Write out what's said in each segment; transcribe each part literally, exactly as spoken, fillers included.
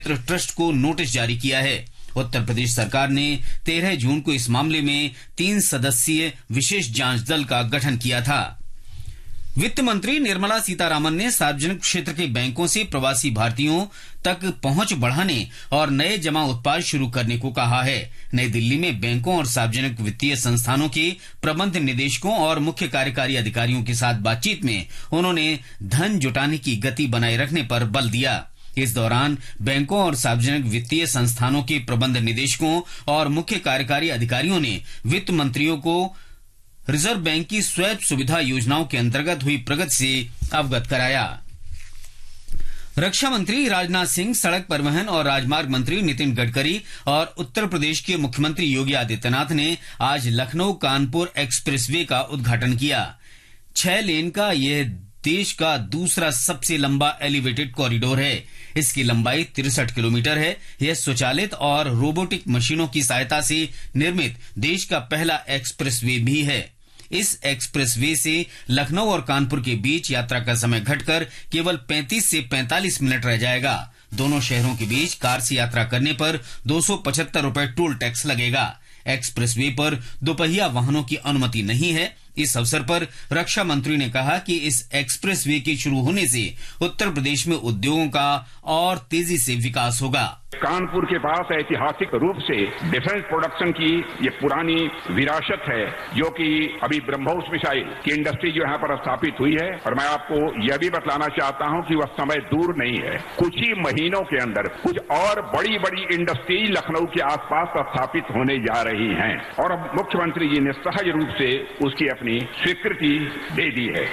Trust को notice जारी किया है। उत्तर प्रदेश सरकार ने तेरह जून को इस मामले में तीन सदस्यीय विशेष जांच दल का गठन किया था। वित्त मंत्री निर्मला सीतारामन ने सार्वजनिक क्षेत्र के बैंकों से प्रवासी भारतीयों तक पहुंच बढ़ाने और नए जमा उत्पाद शुरू करने को कहा है। नई दिल्ली में बैंकों और सार्वजनिक वित्तीय संस्थानों के प्रबंध निदेशकों और मुख्य कार्यकारी अधिकारियों के साथ बातचीत में उन्होंने धन जुटाने की गति बनाए रखने पर बल दिया। इस दौरान बैंकों और सार्वजनिक वित्तीय संस्थानों के प्रबंध निदेशकों और मुख्य कार्यकारी अधिकारियों ने वित्त मंत्रियों को रिजर्व बैंक की स्वैप सुविधा योजनाओं के अंतर्गत हुई प्रगति से अवगत कराया। रक्षा मंत्री राजनाथ सिंह, सड़क परिवहन और राजमार्ग मंत्री नितिन गडकरी और उत्तर प्रदेश के मुख्यमंत्री योगी आदित्यनाथ ने आज लखनऊ कानपुर एक्सप्रेसवे का उद्घाटन किया। छह लेन का यह देश का दूसरा सबसे लंबा एलिवेटेड कॉरिडोर है। इसकी लंबाई तिरसठ किलोमीटर है। यह स्वचालित और रोबोटिक मशीनों की सहायता से निर्मित देश का पहला एक्सप्रेसवे भी है। इस एक्सप्रेसवे से लखनऊ और कानपुर के बीच यात्रा का समय घटकर केवल पैंतीस से पैंतालीस मिनट रह जाएगा। दोनों शहरों के बीच कार से यात्रा करने पर दो सौ पचहत्तर रूपये टोल टैक्स लगेगा। एक्सप्रेसवे पर दोपहिया वाहनों की अनुमति नहीं है। इस अवसर पर रक्षा मंत्री ने कहा कि इस एक्सप्रेसवे के शुरू होने से उत्तर प्रदेश में उद्योगों का और तेजी से विकास होगा। कानपुर के पास ऐतिहासिक रूप से डिफेंस प्रोडक्शन की ये पुरानी विरासत है, जो कि अभी ब्रह्मोस मिसाइल की इंडस्ट्री जो यहाँ पर स्थापित हुई है। और मैं आपको यह भी बतलाना चाहता हूँ कि वह समय दूर नहीं है। कुछ ही महीनों के अंदर कुछ और बड़ी बड़ी इंडस्ट्री लखनऊ के आसपास स्थापित होने जा रही हैं और अब मुख्यमंत्री जी ने सहज रूप से उसकी अपनी स्वीकृति दे दी है।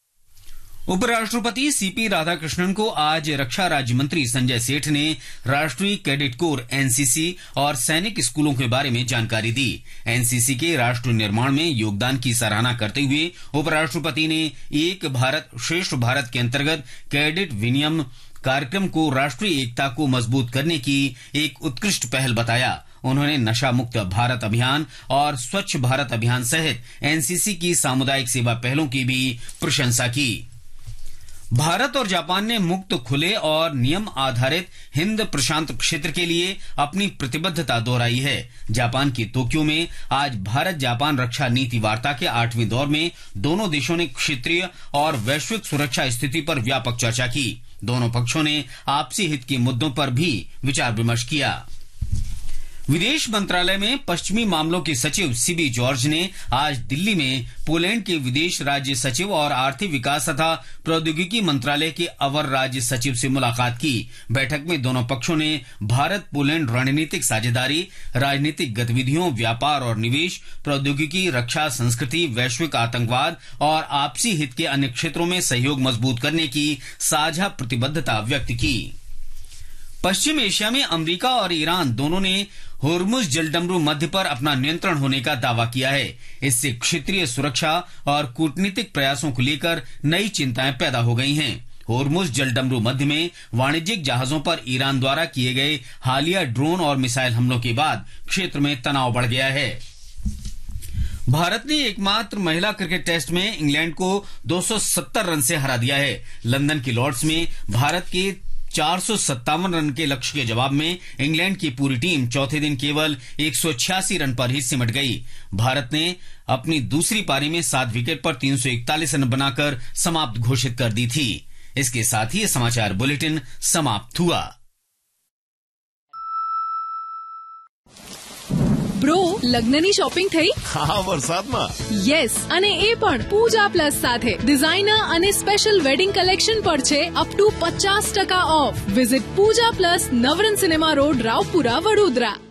उपराष्ट्रपति सीपी राधाकृष्णन को आज रक्षा राज्य मंत्री संजय सेठ ने राष्ट्रीय कैडेट कोर एनसीसी और सैनिक स्कूलों के बारे में जानकारी दी। एनसीसी के राष्ट्र निर्माण में योगदान की सराहना करते हुए उपराष्ट्रपति ने एक भारत श्रेष्ठ भारत के अंतर्गत कैडेट विनियम कार्यक्रम को राष्ट्रीय एकता को मजबूत करने की एक उत्कृष्ट पहल बताया। उन्होंने नशा मुक्त भारत अभियान और स्वच्छ भारत अभियान सहित एनसीसी की सामुदायिक सेवा पहलों की भी प्रशंसा की। भारत और जापान ने मुक्त, खुले और नियम आधारित हिंद प्रशांत क्षेत्र के लिए अपनी प्रतिबद्धता दोहराई है। जापान के तोक्यो में आज भारत जापान रक्षा नीति वार्ता के आठवें दौर में दोनों देशों ने क्षेत्रीय और वैश्विक सुरक्षा स्थिति पर व्यापक चर्चा की। दोनों पक्षों ने आपसी हित के मुद्दों पर भी विचार विमर्श किया। विदेश मंत्रालय में पश्चिमी मामलों के सचिव सीबी जॉर्ज ने आज दिल्ली में पोलैंड के विदेश राज्य सचिव और आर्थिक विकास तथा प्रौद्योगिकी मंत्रालय के अवर राज्य सचिव से मुलाकात की। बैठक में दोनों पक्षों ने भारत पोलैंड रणनीतिक साझेदारी, राजनीतिक गतिविधियों, व्यापार और निवेश, प्रौद्योगिकी, रक्षा, संस्कृति, वैश्विक आतंकवाद और आपसी हित के अन्य क्षेत्रों में सहयोग मजबूत करने की साझा प्रतिबद्धता व्यक्त की। पश्चिम एशिया में अमेरिका और ईरान दोनों ने होर्मुज जलडमरू मध्य पर अपना नियंत्रण होने का दावा किया है। इससे क्षेत्रीय सुरक्षा और कूटनीतिक प्रयासों को लेकर नई चिंताएं पैदा हो गई हैं। होर्मुज जलडमरू मध्य में वाणिज्यिक जहाजों पर ईरान द्वारा किए गए हालिया ड्रोन और मिसाइल हमलों के बाद क्षेत्र में तनाव बढ़ गया है। भारत ने एकमात्र महिला क्रिकेट टेस्ट में इंग्लैंड को दो सौ सत्तर रन से हरा दिया है। लंदन के लॉर्ड्स में भारत के चार सौ सत्तावन रन के लक्ष्य के जवाब में इंग्लैंड की पूरी टीम चौथे दिन केवल एक सौ छियासी रन पर ही सिमट गई। भारत ने अपनी दूसरी पारी में सात विकेट पर तीन सौ इकतालीस रन बनाकर समाप्त घोषित कर दी थी। इसके साथ ही ये समाचार बुलेटिन समाप्त हुआ। બ્રો લગ્નની શોપિંગ થઈ? હા, વરસાદમાં. યસ, અને એ પણ પૂજા પ્લસ સાથે ડિઝાઇનર અને સ્પેશિયલ વેડિંગ કલેક્શન પર છે અપ ટુ પચાસ ટકા of. Visit Pooja plus, Navrang cinema road, Raopura, Vadodara.